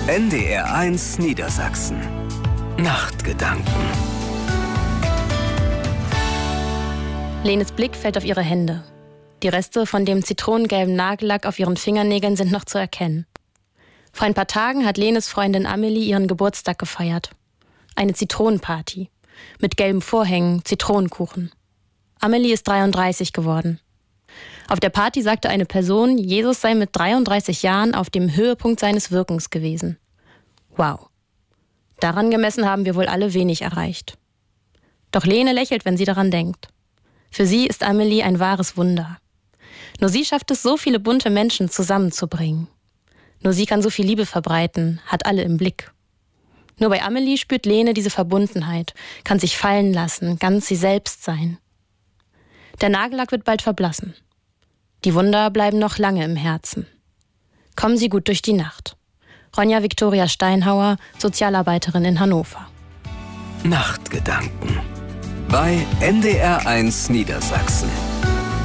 NDR1 Niedersachsen. Nachtgedanken. Lenes Blick fällt auf ihre Hände. Die Reste von dem zitronengelben Nagellack auf ihren Fingernägeln sind noch zu erkennen. Vor ein paar Tagen hat Lenes Freundin Amelie ihren Geburtstag gefeiert. Eine Zitronenparty. Mit gelben Vorhängen, Zitronenkuchen. Amelie ist 33 geworden. Auf der Party sagte eine Person, Jesus sei mit 33 Jahren auf dem Höhepunkt seines Wirkens gewesen. Wow. Daran gemessen haben wir wohl alle wenig erreicht. Doch Lene lächelt, wenn sie daran denkt. Für sie ist Amelie ein wahres Wunder. Nur sie schafft es, so viele bunte Menschen zusammenzubringen. Nur sie kann so viel Liebe verbreiten, hat alle im Blick. Nur bei Amelie spürt Lene diese Verbundenheit, kann sich fallen lassen, ganz sie selbst sein. Der Nagellack wird bald verblassen. Die Wunder bleiben noch lange im Herzen. Kommen Sie gut durch die Nacht. Ronja Viktoria Steinhauer, Sozialarbeiterin in Hannover. Nachtgedanken. Bei NDR1 Niedersachsen.